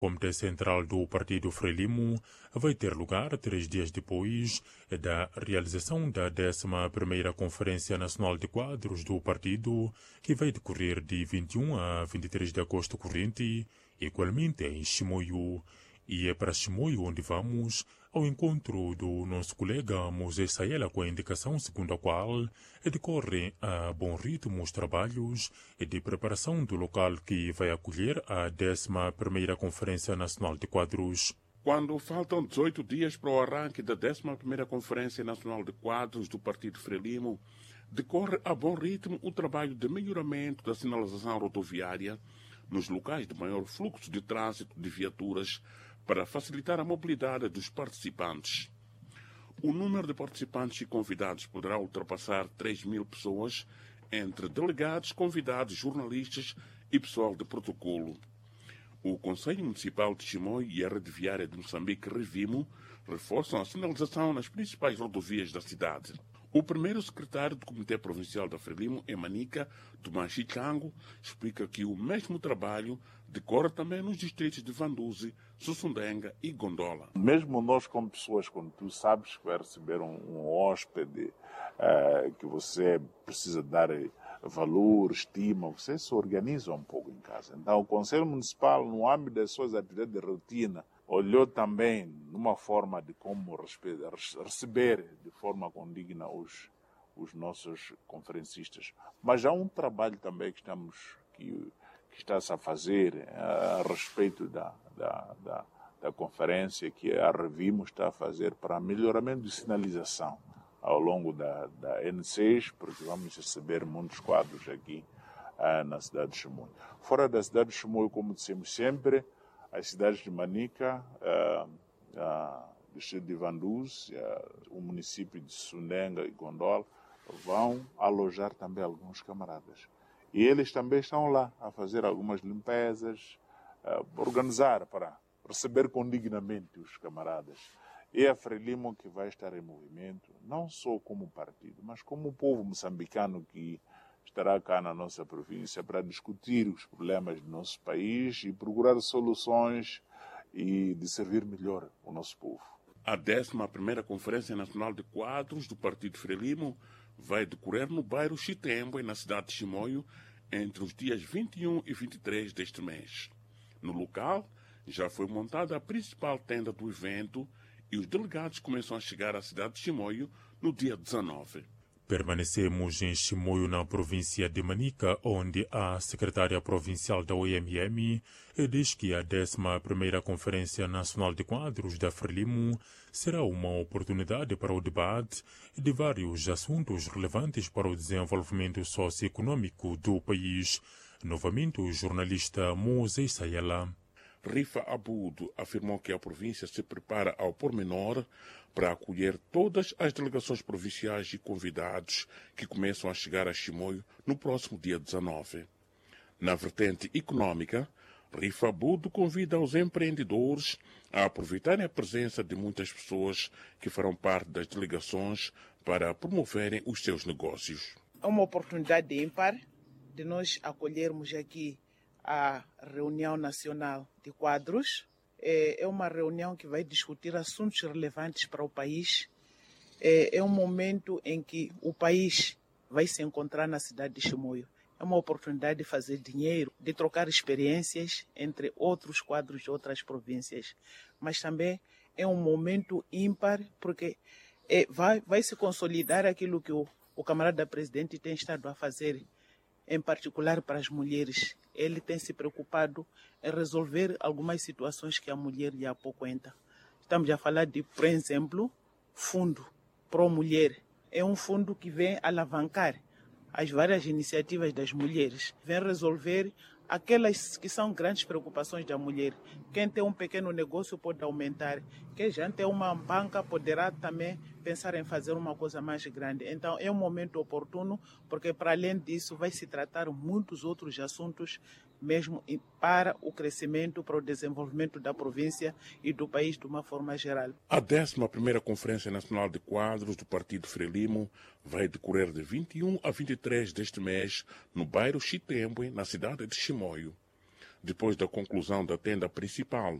O Comitê Central do Partido Frelimo vai ter lugar 3 dias depois da realização da 11ª Conferência Nacional de Quadros do partido, que vai decorrer de 21 a 23 de agosto corrente, igualmente em Chimoio. E é para Chimoio onde vamos ao encontro do nosso colega Moisés Sayela, com a indicação segundo a qual decorrem a bom ritmo os trabalhos de preparação do local que vai acolher a 11ª Conferência Nacional de Quadros. Quando faltam 18 dias para o arranque da 11ª Conferência Nacional de Quadros do Partido Frelimo, decorre a bom ritmo o trabalho de melhoramento da sinalização rodoviária nos locais de maior fluxo de trânsito de viaturas para facilitar a mobilidade dos participantes. O número de participantes e convidados poderá ultrapassar 3.000 pessoas, entre delegados, convidados, jornalistas e pessoal de protocolo. O Conselho Municipal de Chimoio e a Rede Viária de Moçambique, Revimo, reforçam a sinalização nas principais rodovias da cidade. O primeiro secretário do Comitê Provincial da Frelimo, em Manica, Tomás Chichango, explica que o mesmo trabalho decorre também nos distritos de Vanduzi, Sussundenga e Gondola. Mesmo nós, como pessoas, quando tu sabes que vai receber um hóspede, que você precisa dar valor, estima, você se organiza um pouco em casa. Então, o Conselho Municipal, no âmbito das suas atividades de rotina, olhou também numa forma de como receber de forma condigna os nossos conferencistas. Mas há um trabalho também que está-se a fazer a respeito da conferência, que a Revimo está a fazer para melhoramento de sinalização ao longo da N6, porque vamos receber muitos quadros aqui na cidade de Chimoio. Fora da cidade de Chimoio, como dissemos sempre, as cidades de Manica, o distrito de Vanduzi, o município de Sundenga e Gondola vão alojar também alguns camaradas. E eles também estão lá a fazer algumas limpezas, organizar para receber condignamente os camaradas. É a Frelimo que vai estar em movimento, não só como partido, mas como o povo moçambicano que estará cá na nossa província para discutir os problemas do nosso país e procurar soluções e de servir melhor o nosso povo. A 11ª Conferência Nacional de Quadros do Partido Frelimo vai decorrer no bairro Chitembo, na cidade de Chimoio, entre os dias 21 e 23 deste mês. No local, já foi montada a principal tenda do evento e os delegados começam a chegar à cidade de Chimoio no dia 19. Permanecemos em Chimoio, na província de Manica, onde a secretária provincial da OMM diz que a 11ª Conferência Nacional de Quadros da Frelimo será uma oportunidade para o debate de vários assuntos relevantes para o desenvolvimento socioeconômico do país. Novamente, o jornalista Moisés Sayela. Rifa Abudo afirmou que a província se prepara ao pormenor para acolher todas as delegações provinciais e convidados que começam a chegar a Chimoio no próximo dia 19. Na vertente econômica, Rifa Abudo convida os empreendedores a aproveitarem a presença de muitas pessoas que farão parte das delegações para promoverem os seus negócios. É uma oportunidade ímpar de nós acolhermos aqui a reunião nacional de quadros. É uma reunião que vai discutir assuntos relevantes para o país. É um momento em que o país vai se encontrar na cidade de Chimoio. É uma oportunidade de fazer dinheiro, de trocar experiências entre outros quadros de outras províncias. Mas também é um momento ímpar, porque vai se consolidar aquilo que o camarada presidente tem estado a fazer, em particular para as mulheres. Ele tem se preocupado em resolver algumas situações que a mulher já há pouco entra. Estamos a falar de, por exemplo, Fundo Pro Mulher. É um fundo que vem alavancar as várias iniciativas das mulheres, vem resolver aquelas que são grandes preocupações da mulher. Quem tem um pequeno negócio pode aumentar, quem já tem uma banca poderá também pensar em fazer uma coisa mais grande. Então é um momento oportuno, porque para além disso vai se tratar muitos outros assuntos mesmo para o crescimento, para o desenvolvimento da província e do país de uma forma geral. A 11ª Conferência Nacional de Quadros do Partido Frelimo vai decorrer de 21 a 23 deste mês no bairro Chitembo, na cidade de Chimoio. depois da conclusão da tenda principal.